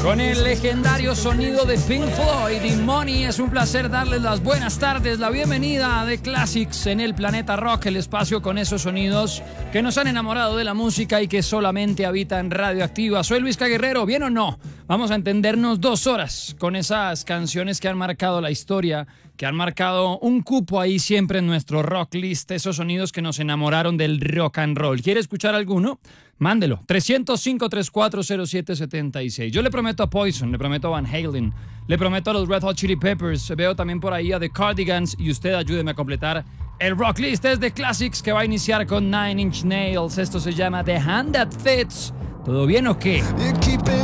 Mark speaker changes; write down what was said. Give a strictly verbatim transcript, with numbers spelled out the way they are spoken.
Speaker 1: Con el legendario sonido de Pink Floyd y Money, es un placer darles las buenas tardes, la bienvenida a The Classics en el Planeta Rock, el espacio con esos sonidos que nos han enamorado de la música y que solamente habitan Radioactiva. Soy Luis Caguerrero, ¿bien o no? Vamos a entendernos dos horas con esas canciones que han marcado la historia, que han marcado un cupo ahí siempre en nuestro rock list, esos sonidos que nos enamoraron del rock and roll. ¿Quiere escuchar alguno? Mándelo, tres cero cinco, tres cuatro cero siete siete seis. Yo le prometo a Poison, le prometo a Van Halen, le prometo a los Red Hot Chili Peppers, veo también por ahí a The Cardigans y usted ayúdeme a completar el rock list. Es The Classics, que va a iniciar con Nine Inch Nails. Esto se llama The Hand That Fits. ¿Todo bien o qué?
Speaker 2: You're keeping